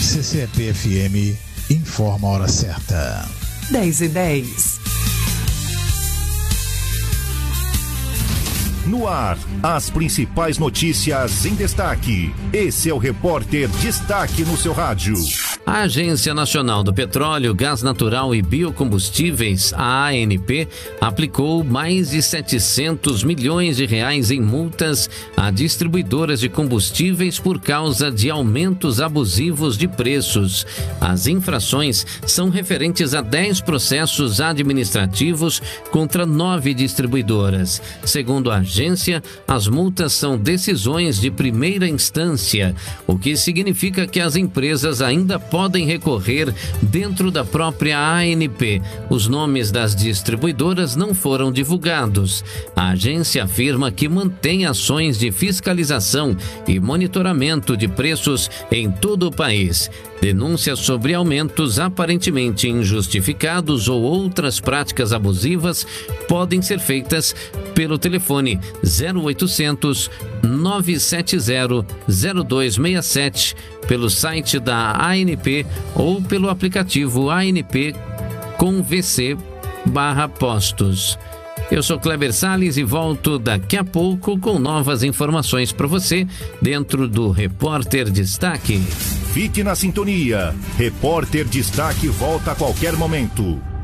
CCP-FM informa a hora certa. 10h10. No ar, as principais notícias em destaque. Esse é o Repórter Destaque no seu rádio. A Agência Nacional do Petróleo, Gás Natural e Biocombustíveis, a ANP, aplicou mais de 700 milhões de reais em multas a distribuidoras de combustíveis por causa de aumentos abusivos de preços. As infrações são referentes a 10 processos administrativos contra 9 distribuidoras. Segundo a agência, as multas são decisões de primeira instância, o que significa que as empresas ainda podem recorrer dentro da própria ANP. Os nomes das distribuidoras não foram divulgados. A agência afirma que mantém ações de fiscalização e monitoramento de preços em todo o país. Denúncias sobre aumentos aparentemente injustificados ou outras práticas abusivas podem ser feitas pelo telefone 0800 970 0267, pelo site da ANP ou pelo aplicativo ANP com VC/postos. Eu sou Kleber Salles e volto daqui a pouco com novas informações para você dentro do Repórter Destaque. Fique na sintonia. Repórter Destaque volta a qualquer momento.